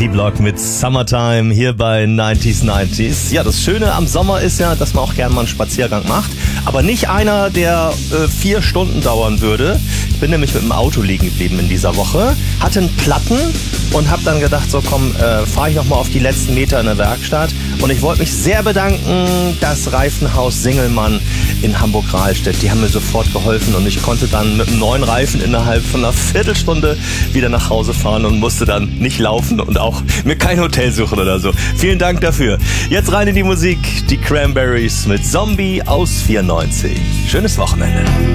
C-Block mit Summertime hier bei 90s. Ja, das Schöne am Sommer ist ja, dass man auch gerne mal einen Spaziergang macht. Aber nicht einer, der 4 Stunden dauern würde. Ich bin nämlich mit dem Auto liegen geblieben in dieser Woche. Hatte einen Platten und habe dann gedacht, so komm, fahre ich nochmal auf die letzten Meter in der Werkstatt. Und ich wollte mich sehr bedanken, das Reifenhaus Singelmann in Hamburg-Rahlstedt. Die haben mir sofort geholfen und ich konnte dann mit einem neuen Reifen innerhalb von einer Viertelstunde wieder nach Hause fahren und musste dann nicht laufen und auch mir kein Hotel suchen oder so. Vielen Dank dafür. Jetzt rein in die Musik. Die Cranberries mit Zombie aus 94. Schönes Wochenende.